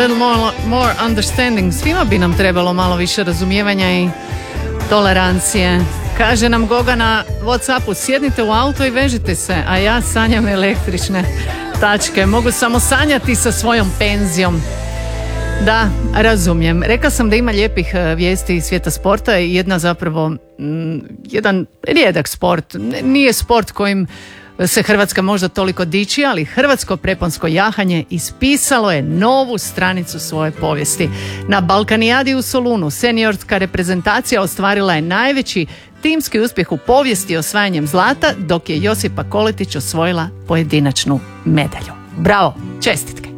little more understanding. Svima bi nam trebalo malo više razumijevanja i tolerancije. Kaže nam Goga na Whatsappu, sjednite u auto i vežite se, a ja sanjam električne tačke. Mogu samo sanjati sa svojom penzijom. Da, razumijem. Rekla sam da ima lijepih vijesti iz svijeta sporta i jedna zapravo, jedan rijedak sport. Nije sport kojim se Hrvatska možda toliko diči, ali hrvatsko preponsko jahanje ispisalo je novu stranicu svoje povijesti. Na Balkanijadi u Solunu seniorska reprezentacija ostvarila je najveći timski uspjeh u povijesti osvajanjem zlata, dok je Josipa Koletić osvojila pojedinačnu medalju. Bravo, čestitke!